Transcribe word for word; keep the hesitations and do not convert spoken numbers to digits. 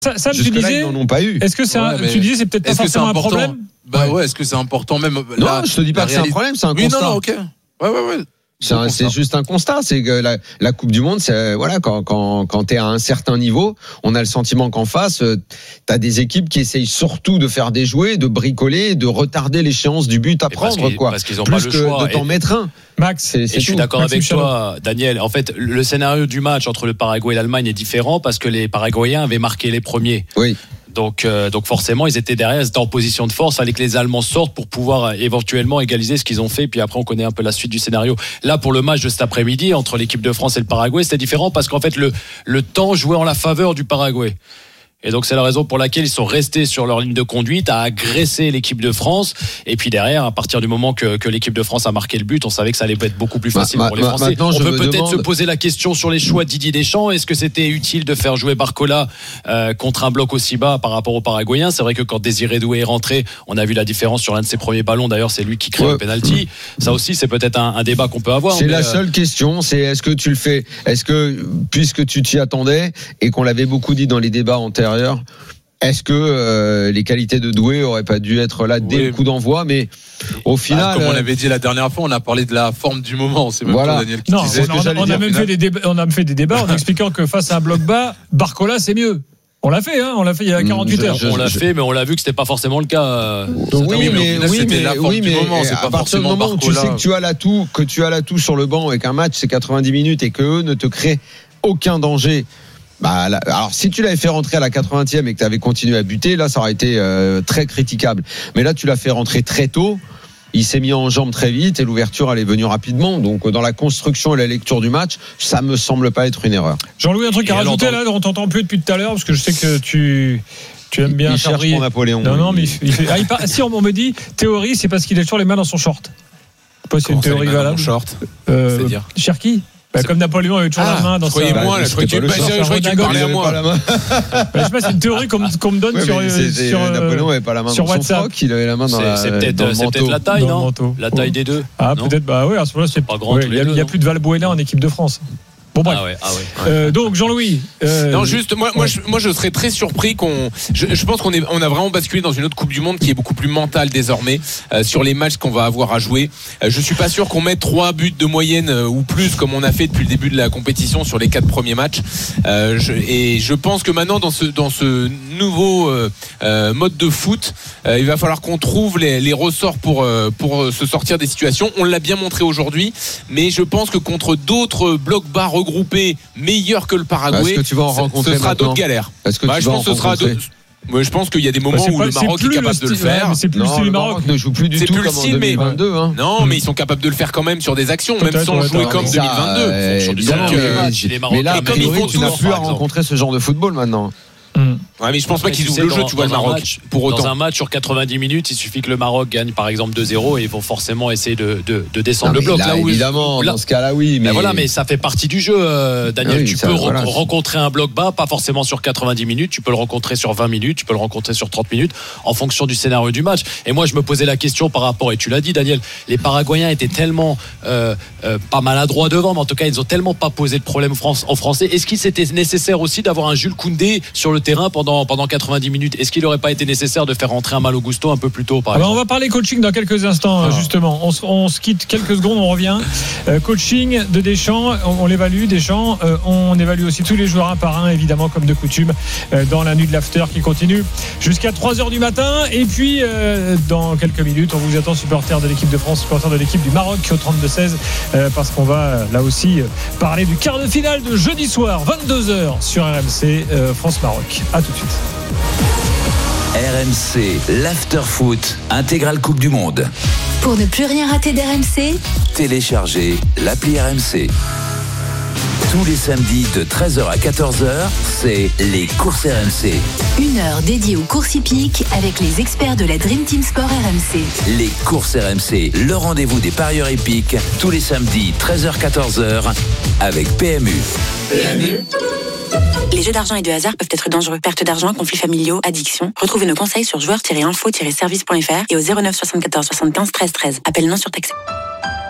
Ça, ça tu disais, ils n'en ont pas eu. Est-ce que c'est ouais, un, tu disais, c'est peut-être pas forcément un problème? Bah ouais, est-ce que c'est important même? Non, là, je te dis pas que c'est un problème, c'est un oui, constat. non, non, ok. Ouais, ouais, ouais. C'est, un, c'est juste un constat, c'est que la, la Coupe du Monde, c'est voilà, quand quand quand t'es à un certain niveau, on a le sentiment qu'en face, euh, t'as des équipes qui essayent surtout de faire des jouets, de bricoler, de retarder l'échéance du but à et prendre, parce quoi. Parce qu'ils ont plus pas le que choix. de t'en et... mettre un. Max, c'est, c'est et je suis d'accord Maxime avec Chalot. toi, Daniel. En fait, le scénario du match entre le Paraguay et l'Allemagne est différent parce que les Paraguayens avaient marqué les premiers. Oui. Donc, euh, donc forcément, ils étaient derrière, ils étaient en position de force. Il fallait que les Allemands sortent pour pouvoir euh, éventuellement égaliser ce qu'ils ont fait. Puis après, on connaît un peu la suite du scénario. Là, pour le match de cet après-midi entre l'équipe de France et le Paraguay, c'était différent parce qu'en fait, le, le temps jouait en la faveur du Paraguay. Et donc c'est la raison pour laquelle ils sont restés sur leur ligne de conduite à agresser l'équipe de France. Et puis derrière, à partir du moment que, que l'équipe de France a marqué le but, on savait que ça allait être beaucoup plus facile ma, pour les ma, Français. On peut peut peut-être demande... se poser la question sur les choix de Didier Deschamps. Est-ce que c'était utile de faire jouer Barcola euh, contre un bloc aussi bas par rapport aux Paraguayens? C'est vrai que quand Désiré Doué est rentré, on a vu la différence sur l'un de ses premiers ballons. D'ailleurs, c'est lui qui crée ouais. le penalty. Ça aussi, c'est peut-être un, un débat qu'on peut avoir. C'est mais la euh... seule question. C'est est-ce que tu le fais? Est-ce que puisque tu t'y attendais et qu'on l'avait beaucoup dit dans les débats antérieurs, est-ce que euh, les qualités de Doué auraient pas dû être là dès oui. le coup d'envoi? Mais au final, bah, comme on l'avait dit la dernière fois, on a parlé de la forme du moment. C'est même voilà. pas Daniel qui non, disait. On, on, on, a même fait des débats, on a fait des débats en expliquant que face à un bloc bas, Barcola c'est mieux. On l'a fait, hein, on l'a fait il y a quarante-huit heures. Je, je, on l'a je... fait, mais on l'a vu que c'était pas forcément le cas. Oui, mais, mais oui, mais, oui, mais moment, c'est à pas partir du moment où tu sais que tu as l'atout, que tu as l'atout sur le banc et qu'un match c'est quatre-vingt-dix minutes et que eux ne te créent aucun danger. Bah, là, alors si tu l'avais fait rentrer à la quatre-vingtième et que tu avais continué à buter, là ça aurait été euh, très critiquable. Mais là tu l'as fait rentrer très tôt, il s'est mis en jambe très vite et l'ouverture elle est venue rapidement. Donc dans la construction et la lecture du match, ça me semble pas être une erreur. Jean-Louis, un truc à rajouter là, on t'entend plus depuis tout à l'heure parce que je sais que tu tu aimes bien il cherche pour Napoléon. Non non mais il, il fait, ah, il part, si on me dit théorie, c'est parce qu'il a toujours les mains dans son short. Je sais pas si c'est une théorie valable. Short. Euh, C'est-à-dire Cherki. Bah, comme Napoléon avait toujours ah, la main dans sa. Moi, là, je croyais que tu parlais à moi. Bah, je sais pas, c'est une théorie qu'on, qu'on me donne ouais, sur, sur. Napoléon avait pas la main sur dans WhatsApp. son froc, il avait la main dans, c'est, la, c'est peut-être, dans le c'est manteau. peut-être la taille, non manteau. La taille des deux. Ah, non peut-être, bah oui, à ce moment-là, c'est pas grand. Il n'y a plus de Valbuena en équipe de France. Bon bref. Ah ouais, ah ouais. Euh, donc Jean-Louis. Euh, non juste moi moi ouais. je, moi je serais très surpris qu'on. Je, je pense qu'on est on a vraiment basculé dans une autre Coupe du Monde qui est beaucoup plus mentale désormais euh, sur les matchs qu'on va avoir à jouer. Euh, je suis pas sûr qu'on mette trois buts de moyenne euh, ou plus comme on a fait depuis le début de la compétition sur les quatre premiers matchs. Euh, je, et je pense que maintenant dans ce dans ce nouveau euh, euh, mode de foot, euh, il va falloir qu'on trouve les, les ressorts pour euh, pour se sortir des situations. On l'a bien montré aujourd'hui, mais je pense que contre d'autres blocs bas regroupés meilleurs que le Paraguay, est-ce que tu vas en rencontrer ce sera maintenant d'autres galères. Est-ce que bah, tu je vas pense en que ce sera d'autres. Moi, je pense qu'il y a des moments bah, où pas, le Maroc est capable style, de le faire. Ouais, c'est plus non, le style le Maroc. Maroc ne joue plus du c'est tout plus comme en style, deux mille vingt-deux. Hein. Non, mais ils sont capables de le faire quand même sur des actions, peut-être, même sans ouais, jouer comme deux mille vingt-deux. Euh, sur du évidemment, mais, mais là, a priori, tu n'as plus à rencontrer ce genre de football maintenant. Mmh. Ouais, mais je pense Après, pas qu'ils ouvrent le jeu, tu vois, le Maroc. Match, pour autant. Dans un match sur quatre-vingt-dix minutes, il suffit que le Maroc gagne par exemple deux zéro et ils vont forcément essayer de, de, de descendre non, le bloc. Là, là où évidemment, là, dans ce cas-là, oui. Mais... Ben voilà, mais ça fait partie du jeu, euh, Daniel. Oui, tu ça, peux voilà. rencontrer un bloc bas, pas forcément sur quatre-vingt-dix minutes, tu peux le rencontrer sur vingt minutes, tu peux le rencontrer sur trente minutes, en fonction du scénario du match. Et moi, je me posais la question par rapport, et tu l'as dit, Daniel, les Paraguayens étaient tellement euh, euh, pas maladroits devant, mais en tout cas, ils ont tellement pas posé de problème en français. Est-ce qu'il s'était nécessaire aussi d'avoir un Jules Koundé sur le terrain pendant, pendant quatre-vingt-dix minutes? Est-ce qu'il n'aurait pas été nécessaire de faire rentrer un Malo Gusto un peu plus tôt par ah bah exemple? On va parler coaching dans quelques instants, ah. justement. On, on se quitte quelques secondes, on revient. Euh, coaching de Deschamps, on, on l'évalue, Deschamps. Euh, on évalue aussi tous les joueurs un par un, évidemment, comme de coutume, euh, dans la nuit de l'after qui continue jusqu'à trois heures du matin. Et puis, euh, dans quelques minutes, on vous attend, supporters de l'équipe de France, supporters de l'équipe du Maroc au trente-deux seize, euh, parce qu'on va, là aussi, parler du quart de finale de jeudi soir, vingt-deux heures sur R M C, euh, France-Maroc. À tout de suite. R M C, l'after-foot, intégrale Coupe du Monde. Pour ne plus rien rater d'R M C, téléchargez l'appli R M C. Tous les samedis de treize heures à quatorze heures, c'est les courses R M C. Une heure dédiée aux courses hippiques avec les experts de la Dream Team Sport R M C. Les courses R M C, le rendez-vous des parieurs hippiques, tous les samedis treize heures à quatorze heures avec P M U. P M U. Les jeux d'argent et de hasard peuvent être dangereux. Perte d'argent, conflits familiaux, addiction. Retrouvez nos conseils sur joueurs tiret info tiret service point f r et au zéro neuf soixante-quatorze soixante-quinze treize treize. Appel non surtaxé.